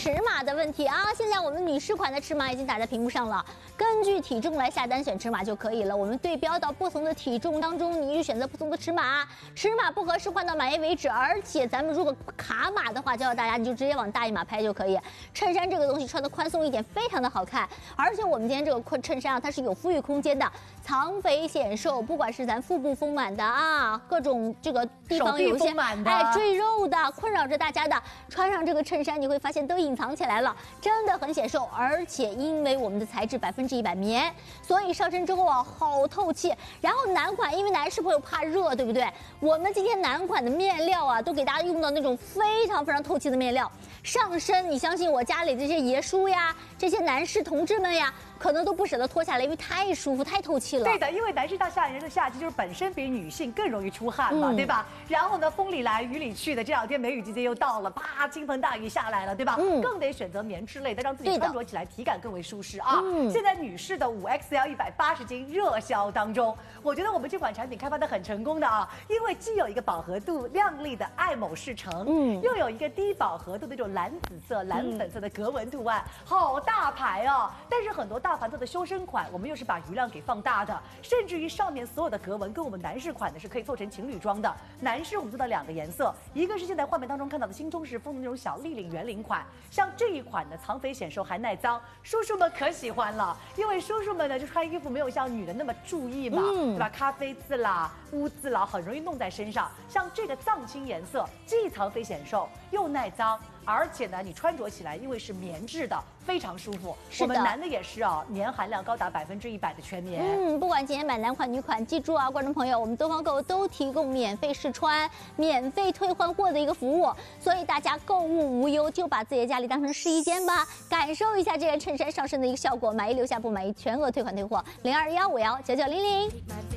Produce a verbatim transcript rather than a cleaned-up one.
尺码的问题啊。现在我们女士款的尺码已经打在屏幕上了，根据体重来下单选尺码就可以了。我们对标到不同的体重当中，你就选择不同的尺码，尺码不合适换到满意为止。而且咱们如果卡码的话，教教大家你就直接往大一码拍就可以。衬衫这个东西穿的宽松一点，非常的好看。而且我们今天这个衬衫啊，它是有富裕空间的，藏肥显瘦，不管是咱腹部丰满的啊，各种这个地方有一些哎赘肉的困扰着大家的，穿上这个衬衫你会发现都隐藏起来了，真的很显瘦。而且因为我们的材质百分之一百棉，所以上身之后啊好透气。然后男款，因为男士朋友怕热，对不对？我们今天男款的面料啊，都给大家用到那种非常非常透气的面料。上身，你相信我，家里这些爷叔呀，这些男士同志们呀，可能都不舍得脱下来，因为太舒服、太透气了。 对的，因为男士到夏天的夏季就是本身比女性更容易出汗嘛，嗯、对吧？然后呢，风里来雨里去的，这两天梅雨季节又到了，啪，倾盆大雨下来了，对吧？嗯，更得选择棉质类的，让自己穿着起来体感更为舒适啊。嗯、现在女士的五 X L 一百八十斤热销当中，我觉得我们这款产品开发的很成功的啊，因为既有一个饱和度亮丽的爱某仕橙，嗯，又有一个低饱和度的这种蓝紫色、蓝粉色的格纹图案，好大牌哦。但是很多大盘子的修身款，我们又是把余量给放大的，甚至于上面所有的格纹跟我们男士款的是可以做成情侣装的。男士我们做到两个颜色，一个是现在画面当中看到的新中式风的那种小立领圆领款，像这一款的藏肥显瘦还耐脏，叔叔们可喜欢了，因为叔叔们呢就穿衣服没有像女的那么注意嘛，嗯、对吧？咖啡渍啦、污渍啦，很容易弄在身上。像这个藏青颜色，既藏肥显瘦又耐脏。而且呢，你穿着起来，因为是棉质的，非常舒服。我们男的也是啊，棉含量高达百分之一百的全棉。 嗯，不管今天买男款女款，记住啊，观众朋友，我们东方购都提供免费试穿、免费退换货的一个服务，所以大家购物无忧，就把自己的家里当成试衣间吧，感受一下这件衬衫上身的一个效果。买一留下，不买一全额退款退货。零二幺五幺九九零零。